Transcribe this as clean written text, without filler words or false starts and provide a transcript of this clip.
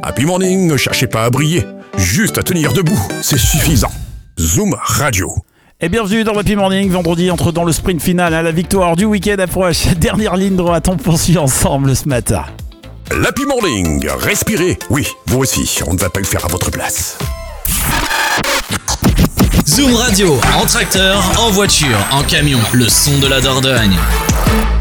Happy Morning, ne cherchez pas à briller, juste à tenir debout, c'est suffisant. Zoom Radio. Et bienvenue dans Happy Morning. Vendredi, entre dans le sprint final. La victoire du week-end approche. Dernière ligne droite, on poursuit ensemble ce matin. L'Happy Morning, respirez. Oui, vous aussi, on ne va pas le faire à votre place. Zoom Radio, en tracteur, en voiture, en camion, le son de la Dordogne.